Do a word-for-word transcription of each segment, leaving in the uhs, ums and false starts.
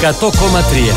εκατό κόμμα τρία.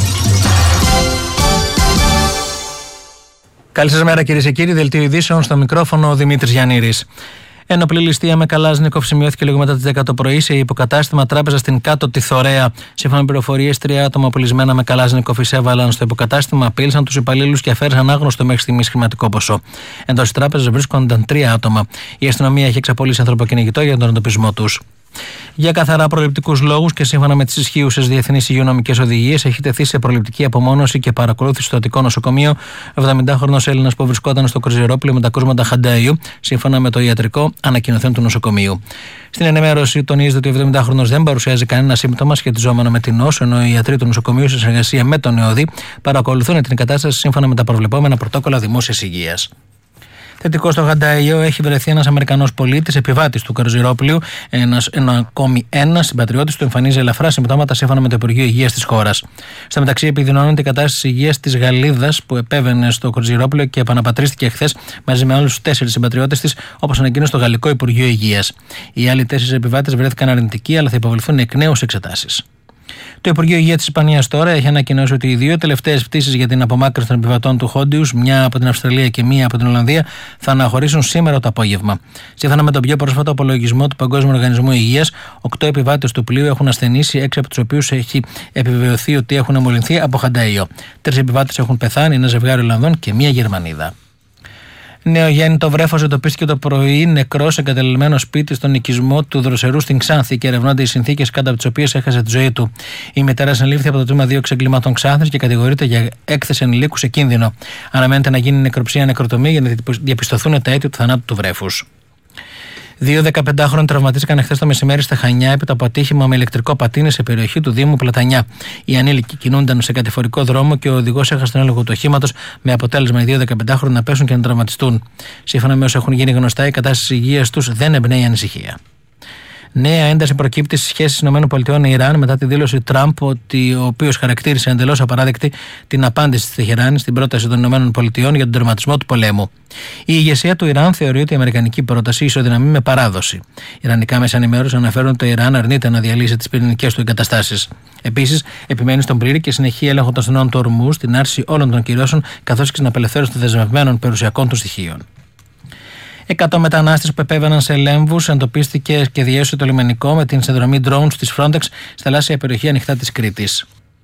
Καλή σας μέρα κυρίες και κύριοι, δελτίο ειδήσεων, στο μικρόφωνο ο Δημήτρης Γιαννήρης. Ένοπλη ληστεία με Καλάζνικοφ σημειώθηκε λίγο μετά τις δέκα το πρωί σε υποκατάστημα τράπεζα στην Κάτω τη Θωρέα. Σύμφωνα με πληροφορίες, τρία άτομα πουλισμένα με Καλάζνικοφ εισέβαλαν στο υποκατάστημα, απείλησαν τους υπαλλήλους και αφαίρεσαν άγνωστο μέχρι στιγμής χρηματικό ποσό. Εντός της τράπεζας βρίσκονταν τρία άτομα. Η αστυνομία έχει εξαπολύσει ανθρωποκυνηγητό για τον εντοπισμό τους. Για καθαρά προληπτικούς λόγους και σύμφωνα με τις ισχύουσες διεθνείς υγειονομικές οδηγίες, έχει τεθεί σε προληπτική απομόνωση και παρακολούθηση στο Αττικό Νοσοκομείο ο εβδομηντάχρονος Έλληνας που βρισκόταν στο κρουαζιερόπλαιο με τα κρούσματα Χανταΐου, σύμφωνα με το ιατρικό ανακοινωθέν του νοσοκομείου. Στην ενημέρωση τονίζεται ότι ο εβδομηντάχρονος δεν παρουσιάζει κανένα σύμπτωμα σχετιζόμενο με την νόσο, ενώ οι ιατροί του νοσοκομείου σε συνεργασία με τον ΕΟΔΗ παρακολουθούν την κατάσταση σύμφωνα με τα προβλεπόμενα πρωτόκολλα δημόσιας υγείας. Θετικό στο Χανταΐο έχει βρεθεί ένας Αμερικανός πολίτης, επιβάτης του κρουαζιερόπλαιου, ένας, ένα ακόμη ένας συμπατριώτης του εμφανίζει ελαφρά συμπτώματα σύμφωνα με το Υπουργείο Υγείας της χώρας. Στο μεταξύ, επιδεινώνεται η κατάσταση υγείας της Γαλλίδας που επέβαινε στο κρουαζιερόπλαιο και επαναπατρίστηκε χθες μαζί με άλλους τέσσερις συμπατριώτες της, όπως ανακοίνωσε το Γαλλικό Υπουργείο Υγείας. Οι άλλοι τέσσερις επιβάτες βρέθηκαν αρνητικοί, αλλά θα υποβληθούν εκ νέου σε εξετάσεις. Το Υπουργείο Υγείας της Ισπανίας τώρα έχει ανακοινώσει ότι οι δύο τελευταίες πτήσεις για την απομάκρυνση των επιβατών του Χόντιους, μια από την Αυστραλία και μία από την Ολλανδία, θα αναχωρήσουν σήμερα το απόγευμα. Σύμφωνα με τον πιο πρόσφατο απολογισμό του Παγκόσμιου Οργανισμού Υγείας, οκτώ επιβάτες του πλοίου έχουν ασθενήσει, έξι από τους οποίους έχει επιβεβαιωθεί ότι έχουν μολυνθεί από Χανταΐο. Τρεις επιβάτες έχουν πεθάνει, ένα ζευγάρι Ολλανδών και μία Γερμανίδα. Νεογέννητο βρέφος εντοπίστηκε το πρωί νεκρό σε εγκαταλελειμμένο σπίτι στον οικισμό του Δροσερού στην Ξάνθη και ερευνώνται οι συνθήκες κάτω από τις οποίες έχασε τη ζωή του. Η μητέρα συνελήφθη από το τμήμα δύο εξεγκλημάτων Ξάνθης και κατηγορείται για έκθεση ενηλίκου σε κίνδυνο. Αναμένεται να γίνει νεκροψία νεκροτομή για να διαπιστωθούν τα αίτια του θανάτου του βρέφους. Δύο δεκαπεντάχρονοι τραυματίστηκαν χθες το μεσημέρι στα Χανιά έπειτα από ατύχημα με ηλεκτρικό πατίνι σε περιοχή του Δήμου Πλατανιά. Οι ανήλικοι κινούνταν σε κατηφορικό δρόμο και ο οδηγός έχασε τον έλεγχο του οχήματος, με αποτέλεσμα οι δύο δεκαπεντάχρονοι να πέσουν και να τραυματιστούν. Σύμφωνα με όσα έχουν γίνει γνωστά, η κατάσταση υγείας τους δεν εμπνέει ανησυχία. Νέα ένταση προκύπτει στις σχέσεις ΗΠΑ-Ιράν μετά τη δήλωση Τραμπ, ότι ο οποίος χαρακτήρισε εντελώς απαράδεκτη την απάντηση της Τεχεράνη στην πρόταση των ΗΠΑ για τον τερματισμό του πολέμου. Η ηγεσία του Ιράν θεωρεί ότι η αμερικανική πρόταση ισοδυναμεί με παράδοση. Ιρανικά μέσα ενημέρωση αναφέρουν ότι το Ιράν αρνείται να διαλύσει τις πυρηνικές του εγκαταστάσεις. Επίσης, επιμένει στον πλήρη και συνεχή έλεγχο των στενών του Ορμούζ, την άρση όλων των κυρώσεων καθώς και στην απελευθέρωση των δεσμευμένων περιουσιακών του στοιχείων. Εκατό μετανάστες που επέβαιναν σε λέμβους εντοπίστηκε και διέσωσε το λιμενικό με την συνδρομή drones της Frontex στη θαλάσσια περιοχή ανοιχτά της Κρήτης.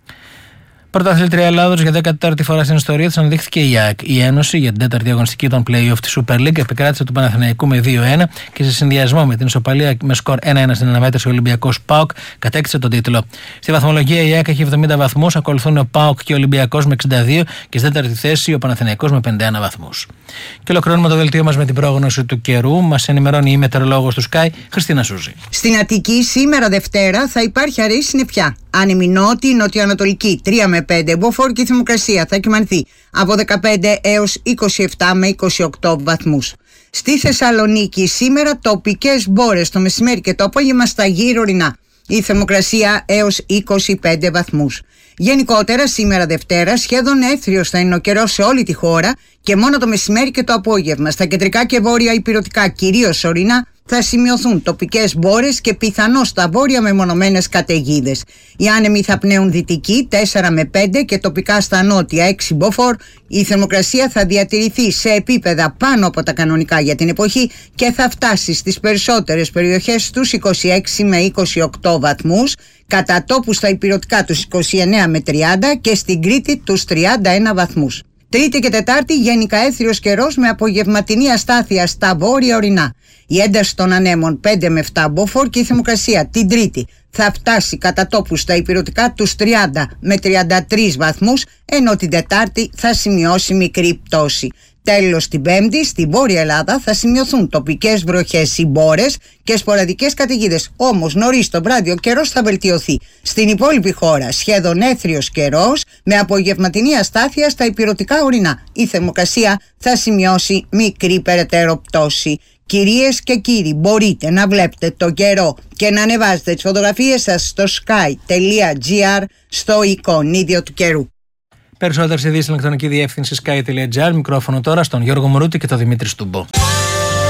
Πρωταθλήτρια Ελλάδος για δέκατη τέταρτη φορά στην ιστορία της αναδείχθηκε η ΑΕΚ. Η Ένωση για την τέταρτη αγωνιστική των play-off της Super League επικράτησε του Παναθηναϊκού με δύο ένα και σε συνδυασμό με την ισοπαλία με σκορ ένα ένα στην αναμέτρηση ο Ολυμπιακός ΠΑΟΚ κατέκτησε τον τίτλο. Στη βαθμολογία η ΑΕΚ έχει εβδομήντα βαθμούς, ακολουθούν ο ΠΑΟΚ και ο Ολυμπιακός με εξήντα δύο και στη τέταρτη θέση ο Παναθηναϊκός με πενήντα ένα βαθμούς. Και ολοκληρώνουμε το δελτίο μας με την πρόγνωση του καιρού. Μας ενημερώνει η μετεωρολόγος του Sky, Χριστίνα Σούζη. Στην Αττική σήμερα Δευτέρα θα υπάρχει αραιή συννεφιά. Άνεμη νότη, νοτιοανατολική τρία με πέντε μποφόρ και η θερμοκρασία θα κυμανθεί από δεκαπέντε έως είκοσι επτά με είκοσι οκτώ βαθμούς. Στη Θεσσαλονίκη σήμερα τοπικές μπόρες το μεσημέρι και το απόγευμα στα γύρω ορεινά. Η θερμοκρασία έως είκοσι πέντε βαθμούς. Γενικότερα σήμερα Δευτέρα σχεδόν έθριος θα είναι ο καιρός σε όλη τη χώρα και μόνο το μεσημέρι και το απόγευμα στα κεντρικά και βόρεια ηπειρωτικά, κυρίως ορεινά, θα σημειωθούν τοπικές μπόρες και πιθανώς στα βόρεια μεμονωμένες καταιγίδες. Οι άνεμοι θα πνέουν δυτικοί τέσσερα με πέντε και τοπικά στα νότια έξι μποφόρ. Η θερμοκρασία θα διατηρηθεί σε επίπεδα πάνω από τα κανονικά για την εποχή και θα φτάσει στις περισσότερες περιοχές στους είκοσι έξι με είκοσι οκτώ βαθμούς, κατά τόπου στα ηπειρωτικά τους είκοσι εννέα με τριάντα και στην Κρήτη τους τριάντα ένα βαθμούς. Τρίτη και Τετάρτη γενικά έθριος καιρός με απογευματινή αστάθεια στα βόρεια ορεινά. Η ένταση των ανέμων πέντε με επτά μποφόρ και η θερμοκρασία την Τρίτη θα φτάσει κατά τόπου στα ηπειρωτικά τους τριάντα με τριάντα τρεις βαθμούς, ενώ την Τετάρτη θα σημειώσει μικρή πτώση. Τέλος, την Πέμπτη στη Βόρεια Ελλάδα θα σημειωθούν τοπικές βροχές ή μπόρες και σποραδικές καταιγίδες. Όμως νωρίς το βράδυ ο καιρός θα βελτιωθεί. Στην υπόλοιπη χώρα σχεδόν έθριος καιρός με απογευματινή αστάθεια στα ηπειρωτικά ορεινά. Η θερμοκρασία θα σημειώσει μικρή περαιτέρω πτώση. Κυρίες και κύριοι, μπορείτε να βλέπετε το καιρό και να ανεβάζετε τις φωτογραφίες σας στο sky τελεία gr στο εικονίδιο του καιρού. Περισσότερες ειδήσεις στην ηλεκτρονική διεύθυνση sky τελεία gr. Μικρόφωνο τώρα στον Γιώργο Μωρούτη και τον Δημήτρη Στούμπο.